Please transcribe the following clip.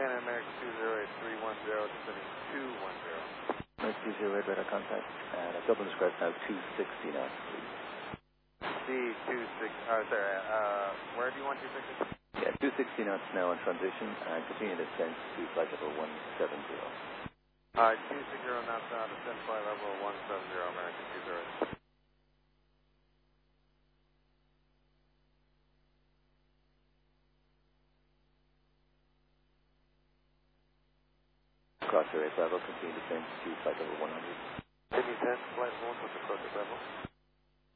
American 208-310, descending 210. American 208, radar contact, and Dublin Square now 260 knots, please. C26, where do you want your picture? Yeah, 260 knots now on transition, and continue descent to flight level 170. 260 knots now, descent flight level 170, American 208. Cross area level, continue descent to flight level 100. Sydney 10, flight 1 with the cross level.